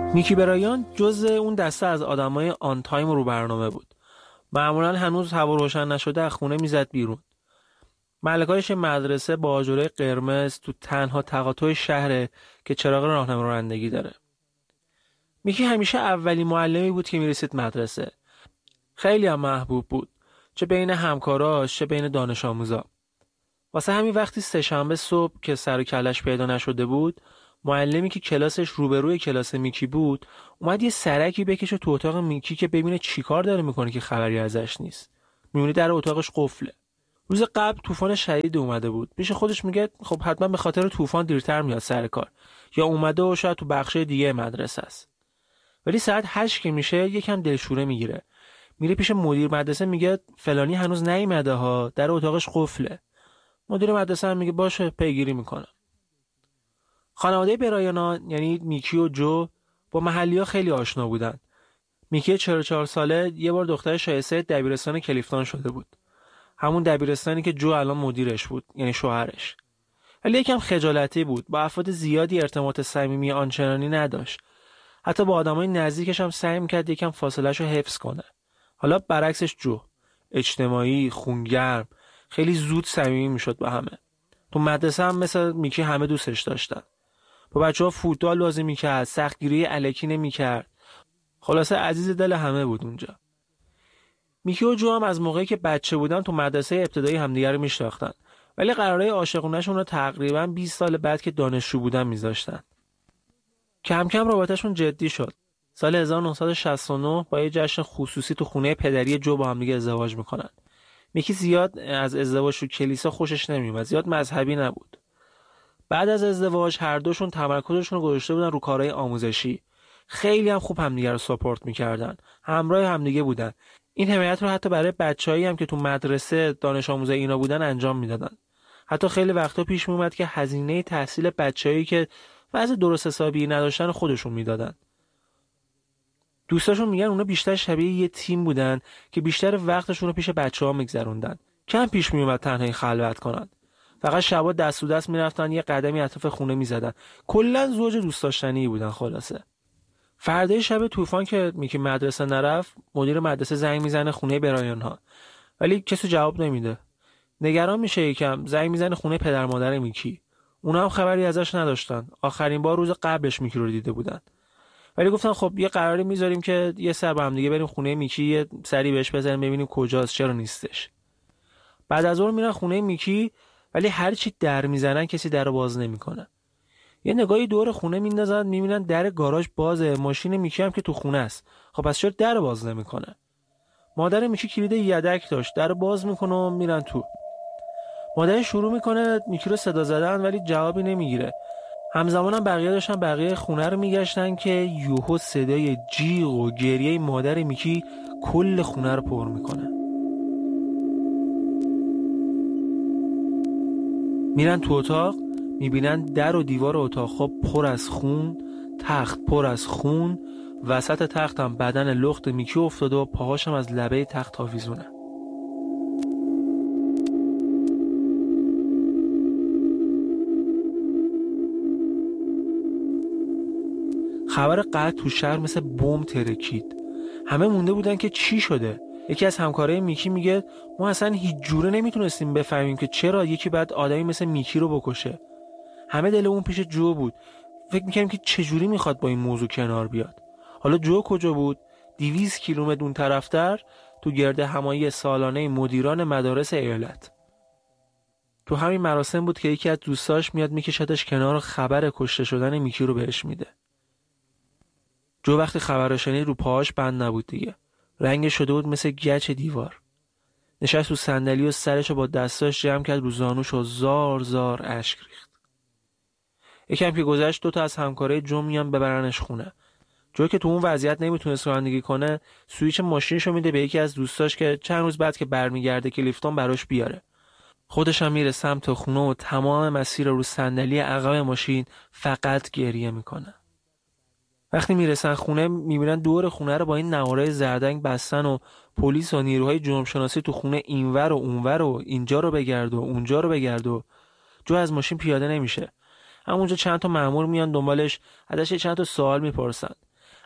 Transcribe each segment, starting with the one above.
میکی برایان جز اون دسته از آدمای آن تایم رو برنامه بود. معمولا هنوز هوا روشن نشده از خونه میزد بیرون. ملکایش مدرسه با آجرای قرمز تو تنها تقاطع شهره که چراغ راهنما رانندگی داره. میکی همیشه اولین معلمی بود که میرسید مدرسه. خیلی هم محبوب بود، چه بین همکاراش چه بین دانش آموزا. واسه همین وقتی سه‌شنبه صبح که سر و کلش پیدا نشده بود، معلمی که کلاسش روبروی کلاس میکی بود اومد یه سرکی بکشه تو اتاق میکی که ببینه چیکار داره میکنه که خبری ازش نیست. میبینه در اتاقش قفله. روز قبل طوفان شدید اومده بود. پیش خودش میگه خب حتما به خاطر طوفان دیرتر میاد سر کار، یا اومده و شاید تو بخش دیگه مدرسه است. ولی ساعت 8 که میشه یکم دلشوره میگیره. میره پیش مدیر مدرسه میگه فلانی هنوز نیومده ها، در اتاقش قفله. مدیر مدرسه هم میگه باشه پیگیری میکنم. خانواده برایانا یعنی میکی و جو با محلی‌ها خیلی آشنا بودن. میکی 44 ساله یه بار دختر شایسته دبیرستان کلیفتون شده بود. همون دبیرستانی که جو الان مدیرش بود، یعنی شوهرش. ولی یکم خجالتی بود، با افراد زیادی ارتباط صمیمی آنچنانی نداشت. حتی با آدمای نزدیکش هم سعی می‌کرد یکم فاصله‌شو حفظ کنه. حالا برعکسش جو، اجتماعی، خونگرم، خیلی زود صمیمی میشد با همه. تو مدرسه هم مثل میکی همه دوستش داشتن. با بچه‌ها فوتبال بازی می‌کرد، سختگیری الکی نمی‌کرد. خلاصه عزیز دل همه بود اونجا. میکی و جو هم از موقعی که بچه بودن تو مدرسه ابتدایی همدیگه رو میشناختن، ولی قرارای عاشقونه‌شون رو تقریباً 20 سال بعد که دانشجو بودن میذاشتن. کم کم رابطه‌شون جدی شد. سال 1969 با یه جشن خصوصی تو خونه پدری جو با همدیگه ازدواج میکنن. میکی زیاد از ازدواج تو کلیسا خوشش نمیومد، زیاد مذهبی نبود. بعد از ازدواج هر دوشون تمرکزشون رو گذاشته بودن رو کارهای آموزشی. خیلی هم خوب همدیگه رو ساپورت میکردن، همراه همدیگه بودن. این حمایت رو حتی برای بچه‌هایی هم که تو مدرسه دانش آموزای اینا بودن انجام میدادن. حتی خیلی وقتا پیش میومد که هزینه تحصیل بچه‌هایی که وضع درست حسابی نداشتن خودشون میدادن. دوستاشون میگن اونا بیشتر شبیه یه تیم بودن که بیشتر وقتشون رو پیش بچه‌ها میگذروندن. کم پیش میومد تنهایی خلوت کنن. فقط شبا دست و دست میرفتن یه قدمی اطراف خونه میزدن. کلا زوج دوست داشتنی بودن خلاصه. فردای شب طوفان که میکی مدرسه نرفت، مدیر مدرسه زنگ میزنه خونه برایان ها. ولی کسی جواب نمیده. نگران میشه یکم، زنگ میزنه خونه پدر مادر میکی. اونا هم خبری ازش نداشتن. آخرین بار روز قبلش میکی رو دیده بودن. ولی گفتن خب یه قراری میذاریم که یه سر با هم دیگه بریم خونه میکی، یه سری بهش بزنیم ببینیم کجاست، چرا نیستش. بعد از اون میرن خونه میکی، ولی هر چی در میزنن کسی درو باز نمیکنه. یه نگاهی دور خونه میندازن، میبینن در گاراژ بازه، ماشین میکی هم که تو خونه است. خب پس چرا در باز نمیکنه؟ مادر میکی کلید یدک داشت، در باز میکنه و میرن تو. مادر شروع میکنه میکی رو صدا زدن ولی جوابی نمیگیره. همزمان هم بقیه داشتن بقیه خونه رو میگشتن که یوهو صدای جیغ و گریه مادر میکی کل خونه رو پر میکنه. میرن تو اتاق، میبینن در و دیوار اتاق خواب پر از خون، تخت پر از خون، وسط تخت هم بدن لخت میکی افتاده و پاهاشم از لبه تخت آویزونه. خبر قتل تو شهر مثل بمب ترکید. همه مونده بودن که چی شده. یکی از همکارای میکی میگه ما اصلا هیچ جوره نمیتونستیم بفهمیم که چرا یکی بعد آدمی مثل میکی رو بکشه. همه دل اون پیش جو بود. فکر میکنیم که چجوری میخواد با این موضوع کنار بیاد. حالا جو کجا بود؟ 200 کیلومتر اون طرفتر تو گرد همایی سالانه مدیران مدارس ایالت. تو همین مراسم بود که یکی از دوستاش میاد میکشتش کنار و خبر کشته شدن میکی رو بهش میده. جو وقتی خبر رو شنید رو پاهاش بند نبود دیگه. رنگش شده بود مثل گچ دیوار. نشست تو صندلی و سرشو با دستاش جمع کرد رو زانوش و زار زار اشک ریخت. یکم که گذشت دوتا از همکارای جو میان ببرنش خونه. جو که تو اون وضعیت نمیتونست رانندگی کنه، سوئیچ ماشینشو میده به یکی از دوستاش که چند روز بعد که برمیگرده کلیفتون براش بیاره. خودش هم میره سمت خونه و تمام مسیر رو صندلی عقب ماشین فقط گریه میکنه. وقتی میرسن خونه میبینن دور خونه رو با این نوارای زردنگ بستن و پلیس و نیروهای جرم شناسی تو خونه اینور و اونور و اینجا رو بگرد و اونجا رو بگرد و جو از ماشین پیاده نمیشه. همونجا چند تا مأمور میان دنبالش، ازش چند تا سوال میپرسن.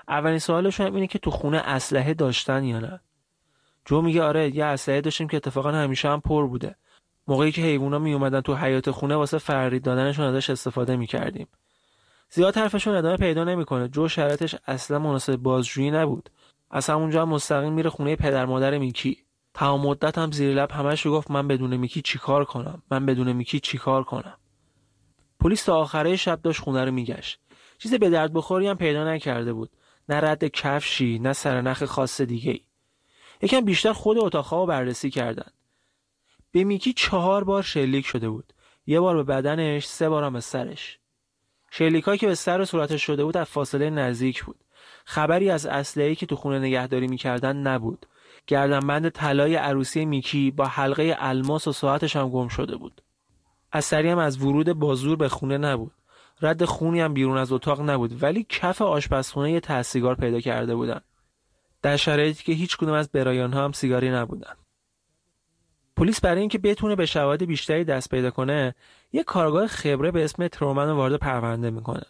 اولین سوالشون هم اینه که تو خونه اسلحه داشتن یا نه. جو میگه آره یه اسلحه داشتیم که اتفاقا همیشه هم پر بوده. موقعی که حیونا می اومدن تو حیاط خونه واسه فرید دادنشون ازش استفاده میکردیم. زیاد حرفشون ادامه پیدا نمیکنه. جو شرایطش اصلا مناسب بازجویی نبود. از همونجا هم مستقیم میره خونه پدر مادر میکی. تمام مدت هم زیر لب همش گفت من بدون میکی چیکار کنم؟ من بدون میکی چیکار کنم؟ پلیس تا آخره شب داشت خونه رو میگشت. چیز به درد بخوری هم پیدا نکرده بود. نه رد کفشی، نه سرنخ خاص دیگه‌ای. یکم بیشتر خود اتاق‌ها رو بررسی کردن. به میکی 4 بار شلیک شده بود. 1 بار به بدنش، 3 بار هم به سرش. شلیکایی که به سر و صورتش شده بود از فاصله نزدیک بود. خبری از اسلحه‌ای که تو خونه نگهداری می‌کردن نبود. گردنبند طلای عروسی میکی با حلقه الماس و ساعتش هم گم شده بود. اثری هم از ورود با زور به خونه نبود. رد خونی هم بیرون از اتاق نبود، ولی کف آشپزخونه یه ته سیگار پیدا کرده بودن. در شرایطی که هیچ کدوم از برایان‌ها هم سیگاری نبودن. پلیس برای اینکه بتونه به شواهد بیشتری دست پیدا کنه، یه کارگاه خبره به اسم ترومن رو وارد پرونده میکنه.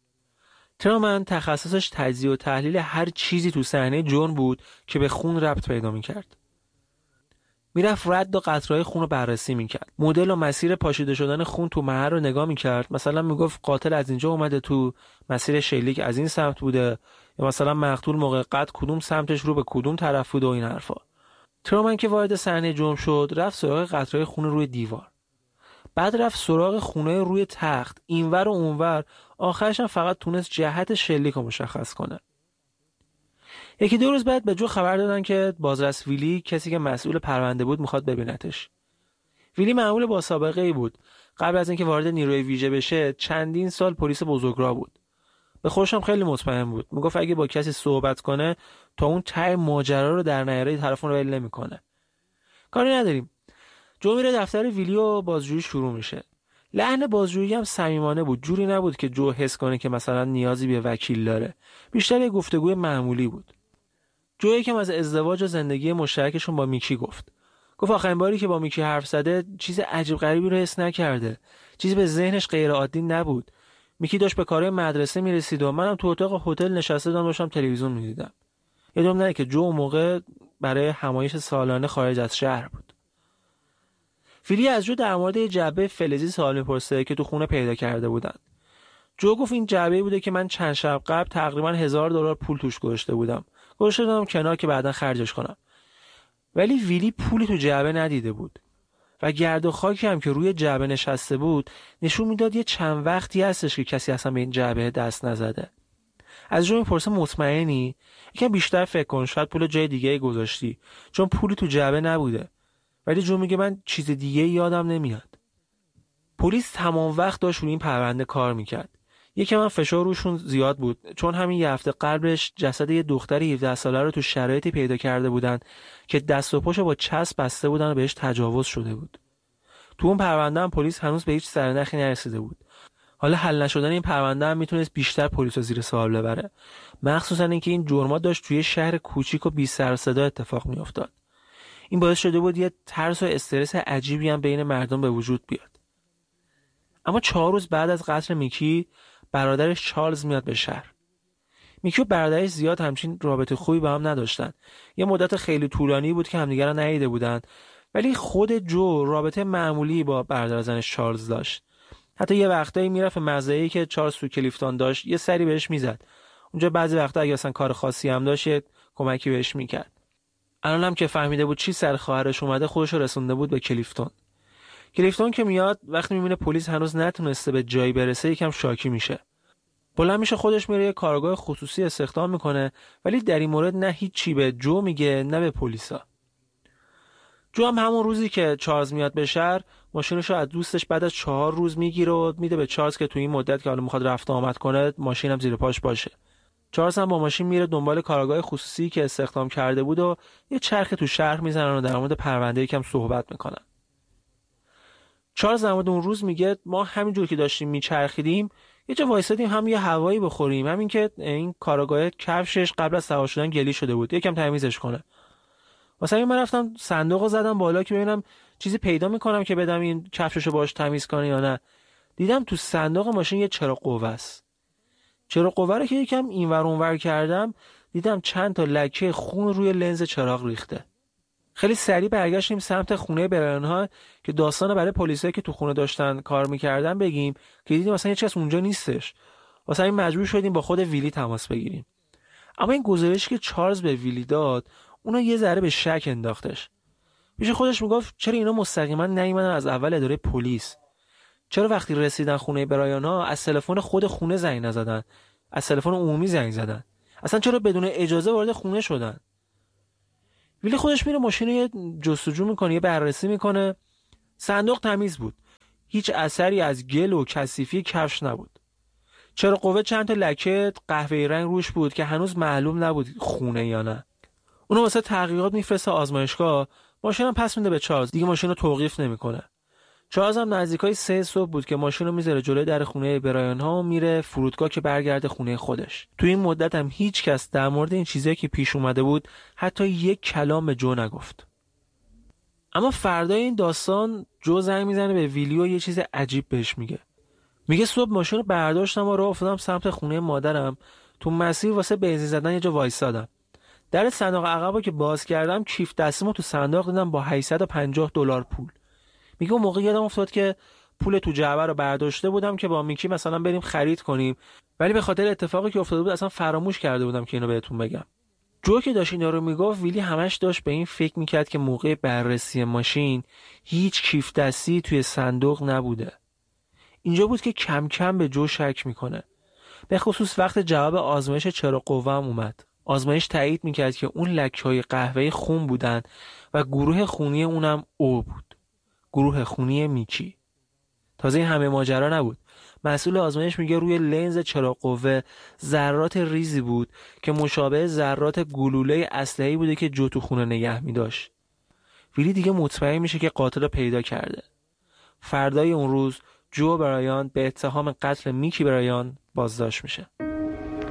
ترومن تخصصش تجزیه و تحلیل هر چیزی تو صحنه جرم بود که به خون ربط پیدا میکرد. میرفت رد و قطره‌های خون رو بررسی میکرد. مدل و مسیر پاشیده شدن خون تو محل رو نگاه میکرد. مثلا میگفت قاتل از اینجا اومده تو، مسیر شلیک از این سمت بوده، یا مثلا مقتول موقع قتل کدوم سمتش رو به کدوم طرف بود و این حرفا. ترومن که وارد صحنه جرم شد، رفت سراغ قطره‌های خون روی دیوار. بعد رفت سراغ خونه روی تخت، اینور و اونور. آخرش هم فقط تونست جهت شلیک رو مشخص کنه. 1-2 روز بعد به جو خبر دادن که بازرس ویلی، کسی که مسئول پرونده بود، میخواد ببینتش. ویلی مأمور با سابقه ای بود. قبل از اینکه وارد نیروی ویژه بشه، چندین سال پلیس بزرگراه بود. به خودش هم خیلی مطمئن بود. میگفت اگه با کسی صحبت کنه تا اون ته ماجرا رو در نیاره، طرفون رو ول نمیکنه. کاری نداریم. جو میره دفتر ویلی و بازجویی شروع میشه. لحن بازجویی هم صمیمانه بود. جوری نبود که جو حس کنه که مثلا نیازی به وکیل داره. بیشتر یه گفتگوی معمولی بود. جو یکم از ازدواج و زندگی مشترکشون با میکی گفت. آخرین باری که با میکی حرف زده چیز عجیب غریبی رو حس نکرده. چیزی به ذهنش غیر عادی نبود. میکی داشت به کارهای مدرسه میرسید و منم تو اتاق هتل نشسته داشتم تلویزیون میدیدم. یادم نره که جو اون موقع برای همایش سالانه خارج از شهر بود. ویلی از جو در مورد یه جعبه فلزی سوال میپرسه که تو خونه پیدا کرده بودن. جو گفت این جعبه بوده که من چند شب قبل تقریبا $1000 پول توش گذاشته بودم. گذاشته بودم کنار که بعداً خرجش کنم. ولی ویلی پولی تو جعبه ندیده بود. و گرد و خاکی هم که روی جعبه نشسته بود نشون میداد یه چند وقتی هستش که کسی اصلا به این جعبه دست نزده. از جو میپرسه مطمئنی؟ یکم بیشتر فکر کن، شاید پول جای دیگه گذاشتی، چون پولی تو جعبه نبوده. ولی جو میگه من چیز دیگه یادم نمیاد. پلیس تمام وقت داشت روی این پرونده کار میکرد. یکم هم فشار روشون زیاد بود، چون همین یه هفته قبلش جسد یه دختر 17 ساله رو تو شرایطی پیدا کرده بودن که دست و پاشو با چسب بسته بودن و بهش تجاوز شده بود. تو اون پرونده هم پلیس هنوز به هیچ سرنخی نرسیده بود. حالا حل نشدن این پرونده هم میتونست بیشتر پلیس رو زیر سوال ببره، مخصوصا اینکه این جرم‌ها داشت توی شهر کوچیک و بی سر و صدا اتفاق میافتاد. این باعث شده بود یه ترس و استرس عجیبی هم بین مردم به وجود بیاد. اما 4 روز بعد از قتل میکی، برادرش چارلز میاد به شهر. میکی و برادرش زیاد همچین رابطه خوبی با هم نداشتن. یه مدت خیلی طولانی بود که همدیگه رو ندیده بودن، ولی خود جو رابطه معمولی با برادر زنش چارلز داشت. حتی یه وقتایی میرفت مزرعه‌ای که چارلز تو کلیفتون داشت یه سری بهش میزد. اونجا بعضی وقتا اگه اصلا کار خاصی هم داشت کمکی بهش میکرد. الان هم که فهمیده بود چی سر خواهرش اومده، خودش رو رسونده بود به کلیفتون. کلیفتون که میاد، وقتی میبینه پلیس هنوز نتونسته به جایی برسه یکم شاکی میشه. بلند میشه خودش میره یه کارگاه خصوصی استخدام میکنه، ولی در این مورد نه هیچی به جو میگه نه به پلیسا. جو هم همون روزی که چارلز میاد به شهر، ماشینش رو از دوستش بعد از 4 روز میگیره و میده به چارلز که تو این مدت که حالا میخواد رفت آمد کنه ماشینم زیر پاش باشه. چارلز هم با ماشین میره دنبال کارگاه خصوصی که استخدام کرده بود و یه چرخ تو شهر میزنن و در مورد پرونده یکم صحبت میکنن. چارلز در مورد اون روز میگه ما همینجور که داشتیم میچرخیدیم یه جا وایسادیم هم یه هوایی بخوریم، همین که این کارگاه کفشش قبل از سوار شدن گلی شده بود، یکم تمیزش کنه. واسه همین من رفتم صندوقو زدم بالا که ببینم چیزی پیدا میکنم که بدم این کفششو باهاش تمیز کنه یا نه. دیدم تو صندوق ماشین یه چراغ قوه است. چراغ قوه رو که یکم اینور اونور کردم دیدم چند تا لکه خون روی لنز چراغ ریخته. خیلی سریع برگشتیم سمت خونه برایان ها که داستان برای پلیسایی که تو خونه داشتن کار میکردن بگیم که دیدیم مثلا هیچ کس اونجا نیستش. واسه همین مجبور شدیم با خود ویلی تماس بگیریم. اما این گزارشی که چارلز به ویلی داد اونو یه ذره به شک انداختش. پیش خودش میگفت چرا اینا مستقیما نیومدن از اول اداره پلیس؟ چرا وقتی رسیدن خونه برایان ها از تلفن خود خونه زنگ نزدن؟ از تلفن عمومی زنگ زدن؟ اصلا چرا بدون اجازه وارد خونه شدن؟ ویلی خودش میره ماشین رو یه جستجو میکنه، یه بررسی میکنه. صندوق تمیز بود. هیچ اثری از گل و کثیفی کفش نبود. چراغ قوه چند تا لکه قهوه‌ای رنگ روش بود که هنوز معلوم نبود خونه یا نه. اونو واسه تحقیقات میفرسته آزمایشگاه. ماشینم پس میده به چارلز. دیگه ماشین رو توقیف نمیکنه. چارلز هم نزدیکای 3 صبح بود که ماشین رو میذاره جلوی در خونه برایان ها و میره فرودگاه که برگرده خونه خودش. تو این مدت هم هیچ کس در مورد این چیزایی که پیش اومده بود حتی یک کلام به جو نگفت. اما فردای این داستان جو زنگ میزنه به ویلی و یه چیز عجیب بهش میگه صبح ماشین رو برداشتم و راه افتادم سمت خونه مادرم. تو مسیر واسه بنزین زدن یه جا وایسادم. در صندوق عقبو که باز کردم کیف دستیمو تو صندوق دیدم با $850 پول. میگه اون موقع یادم افتاد که پول تو جعبه رو برداشته بودم که با میکی مثلا بریم خرید کنیم، ولی به خاطر اتفاقی که افتاده بود اصلا فراموش کرده بودم که اینو بهتون بگم. جو که داشت اینا رو میگفت ویلی همش داشت به این فکر میکرد که موقع بررسی ماشین هیچ کیف دستی توی صندوق نبوده. اینجا بود که کم کم به جو شک میکنه. به خصوص وقت جواب آزمایش چراغ قوه هم اومد. آزمایش تایید میکرد که اون لکه‌های قهوه‌ای خون بودن و گروه خونی اونم او بود. گروه خونی میکی. تازه این همه ماجرا نبود. مسئول آزمایش میگه روی لنز چراغ قوه ذرات ریزی بود که مشابه ذرات گلوله اسلحه‌ای بوده که جو تو خونه نگه می‌داشت. ویلی دیگه مطمئن میشه که قاتل رو پیدا کرده. فردای اون روز جو برایان به اتهام قتل میکی برایان بازداشت میشه.